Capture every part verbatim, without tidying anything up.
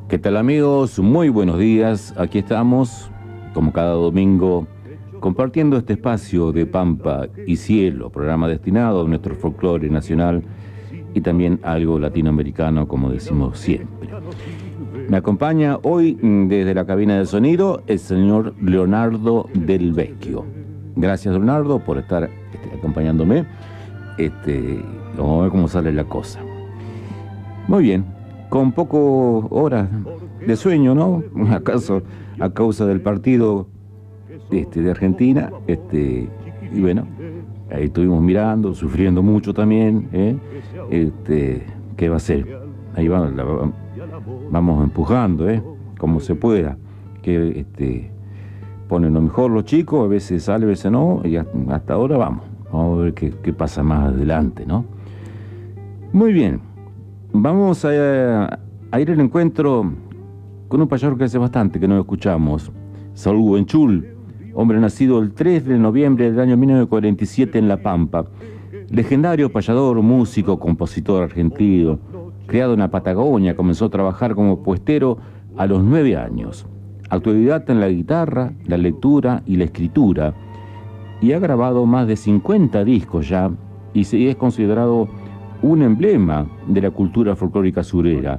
¿Qué tal, amigos? Muy buenos días. Aquí estamos, como cada domingo, compartiendo este espacio de Pampa y Cielo, programa destinado a nuestro folclore nacional y también algo latinoamericano, como decimos siempre. Me acompaña hoy desde la cabina de sonido el señor Leonardo Del Vecchio. Gracias, Leonardo, por estar este, acompañándome. Este, vamos a ver cómo sale la cosa. Muy bien, con poco horas de sueño, ¿no? ¿Acaso a causa del partido este, de Argentina? Este, y bueno, ahí estuvimos mirando, sufriendo mucho también, ¿eh? Este, ¿qué va a ser? Ahí va, la, vamos empujando, ¿eh? Como se pueda. Que este, ponen lo mejor los chicos, a veces sale, a veces no, y hasta ahora vamos. Vamos a ver qué, qué pasa más adelante, ¿no? Muy bien. Vamos a, a ir al encuentro con un payador que hace bastante que no escuchamos, Saúl Huenchul, hombre nacido el tres de noviembre del año mil novecientos cuarenta y siete en La Pampa, legendario payador, músico, compositor argentino, criado en la Patagonia, comenzó a trabajar como puestero a los nueve años, autodidacta en la guitarra, la lectura y la escritura, y ha grabado más de cincuenta discos ya, y se es considerado un emblema de la cultura folclórica surera.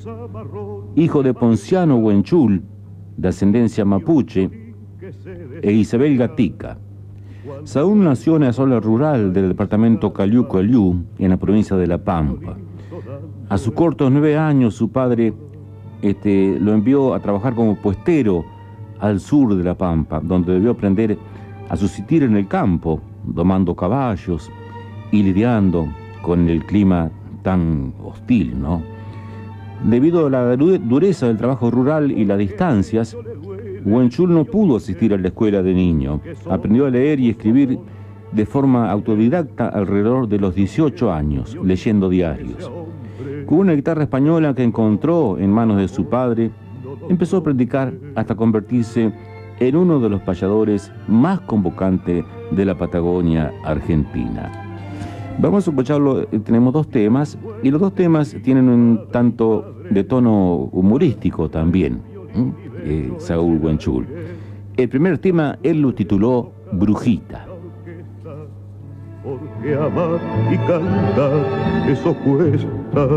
Hijo de Ponciano Huenchul, de ascendencia mapuche, e Isabel Gatica. Saúl nació en la zona rural del departamento Caliucaliú, en la provincia de La Pampa. A sus cortos nueve años, su padre este, lo envió a trabajar como puestero al sur de La Pampa, donde debió aprender a subsistir en el campo, domando caballos y lidiando con el clima tan hostil, ¿no? Debido a la dureza del trabajo rural y las distancias, Huenchul no pudo asistir a la escuela de niño. Aprendió a leer y escribir de forma autodidacta alrededor de los dieciocho años, leyendo diarios. Con una guitarra española que encontró en manos de su padre, empezó a practicar hasta convertirse en uno de los payadores más convocantes de la Patagonia argentina. Vamos a escucharlo, tenemos dos temas, y los dos temas tienen un tanto de tono humorístico también, ¿eh? Eh, Saúl Huenchul. El primer tema él lo tituló Brujita. Porque amar y cantar, eso cuesta.